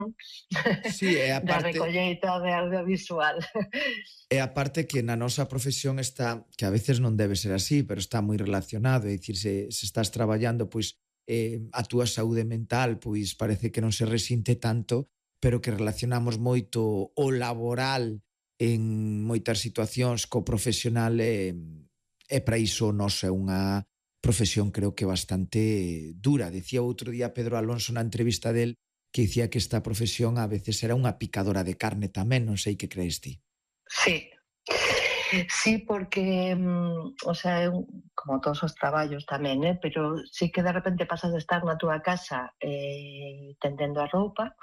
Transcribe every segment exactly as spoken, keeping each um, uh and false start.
Sí, e a da parte recolleita de audiovisual. e a parte que na nosa profesión está, que a veces non debe ser así, pero está moi relacionado, é dicir, se, se estás traballando, pois eh, a túa saúde mental, pois parece que non se resinte tanto, pero que relacionamos moito o laboral en moitas situacións co profesional e, e para iso nos é unha profesión creo que bastante dura. Decía outro día Pedro Alonso na entrevista del que dicía que esta profesión a veces era unha picadora de carne tamén, non sei que crees ti. Sí, sí, porque, mm, o sea, eu, como todos os traballos tamén, eh, pero sí que de repente pasas de estar na túa casa eh, tendendo a roupa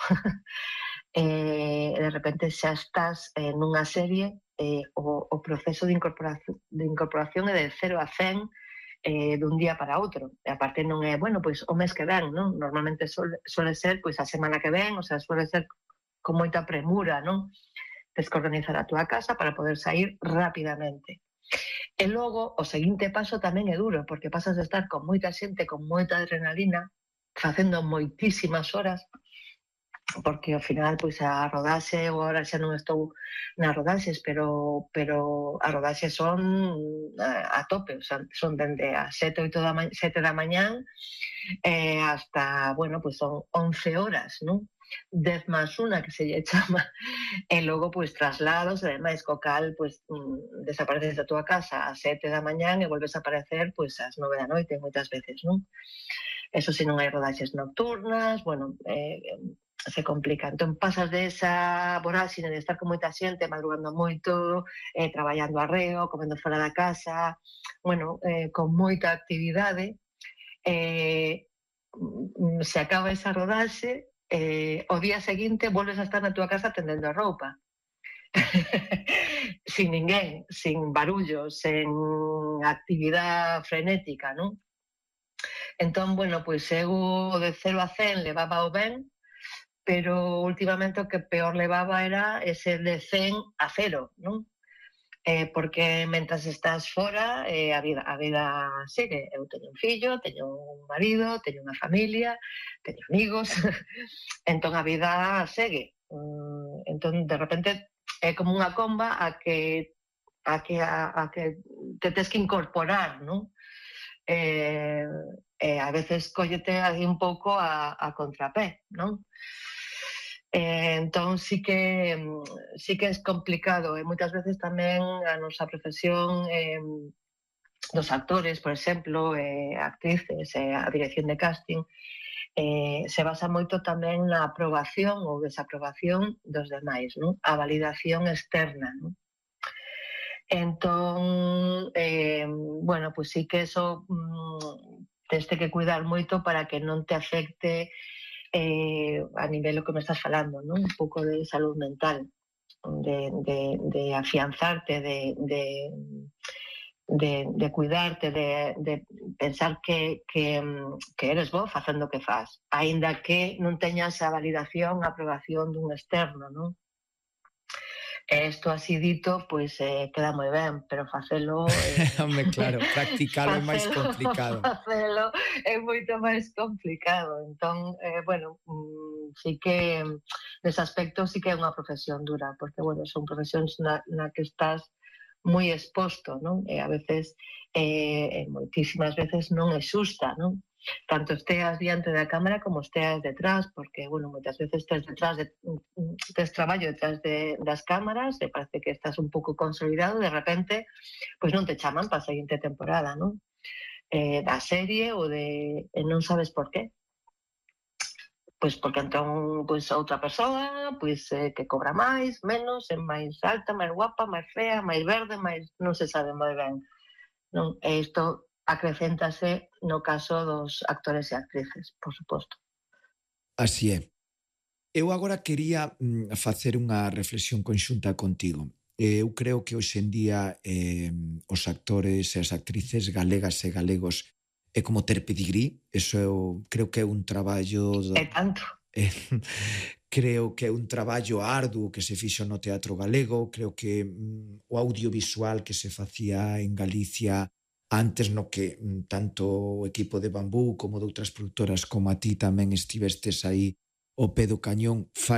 e de repente xa estás eh, nunha serie eh, o, o proceso de incorporación, de incorporación é de cero a cen eh, dun día para outro. E aparte non é, bueno, pois o mes que ven, non? Normalmente suele, suele ser pois a semana que ven, o sea, suele ser con moita premura, non? Tens que organizar a túa casa para poder sair rapidamente. E logo, o seguinte paso tamén é duro, porque pasas de estar con moita xente, con moita adrenalina, facendo moitísimas horas, porque ao final, pois a rodaxe, ou agora xa non estou nas rodaxes, pero pero as rodaxes son a, a tope, o sea, son dende as sete, oito da, ma sete da mañán eh, hasta, bueno, pois son once horas, non? dez máis unha que se lle chama, e logo pois traslados e demais, co cal pois mm, desapareces da túa casa ás sete da mañán e volves a aparecer pois ás nove da noite moitas veces, non? Eso se non hai rodaxes nocturnas, bueno, eh, se complica. Entón pasas de esa voráxine de estar con moita xente, madrugando moito, eh, traballando arreo, comendo fora da casa, bueno, eh, con moita actividade, eh, se acaba esa rodaxe, eh, o día seguinte volves a estar na túa casa tendendo a roupa. Sin ninguén, sin barullo, sen actividade frenética, non? Entón, bueno, pois eu de cero a cen levaba o ben, pero últimamente o que peor levaba era ese de cen a cero, non? Eh, porque mentras estás fora, eh, a vida, a vida sigue. Eu teño un fillo, teño un marido, teño unha familia, teño amigos, entón a vida segue. Mm, entón, de repente, é como unha comba a que a que a, a que te tes que incorporar, non? Eh, eh, a veces cóllete aí un pouco a, a contrapé, non? Eh, entón sí que sí que é complicado e moitas veces tamén a nosa profesión eh, dos actores, por exemplo, eh, actrices, eh, a dirección de casting eh, se basa moito tamén na aprobación ou desaprobación dos demais, non? A validación externa, non? Entón, eh, bueno, pois sí que eso mm, teste que cuidar moito para que non te afecte eh, a nivel o que me estás falando, non? Un pouco de salud mental, de, de, de afianzarte, de, de, de, de cuidarte, de, de pensar que, que, que eres bo facendo o que faz, aínda que non teñas a validación, a aprobación dun externo, non? E isto así dito, pois eh, queda moi ben, pero facelo eh, Home, claro, practicalo é máis facelo, complicado. facelo é moito máis complicado. Entón, eh, bueno, mm, sí que nese aspecto sí que é unha profesión dura, porque, bueno, son profesións na, na que estás moi exposto, non? E a veces, eh, moitísimas veces non é xusta, non? Tanto esteas diante da cámara como esteas detrás, porque, bueno, moitas veces tes detrás de, tes traballo detrás de, das cámaras e parece que estás un pouco consolidado, de repente, pois non te chaman para a seguinte temporada, non? Eh, da serie ou de... E non sabes por qué. Pois porque entón, pois outra persoa, pois eh, que cobra máis, menos, é máis alta, máis guapa, máis fea, máis verde, máis... non se sabe moi ben, non? E isto acrecéntase no caso dos actores e actrices, por suposto. Así é. Eu agora quería mm, facer unha reflexión conxunta contigo. Eu creo que hoxe en día eh, os actores e as actrices galegas e galegos é como ter pedigrí. Eso eu creo que é un traballo... É tanto. Eh, creo que é un traballo arduo que se fixo no teatro galego. Creo que mm, o audiovisual que se facía en Galicia antes no que mm, tanto o equipo de Bambú como de outras productoras como a ti tamén estivestes aí ao pé do cañón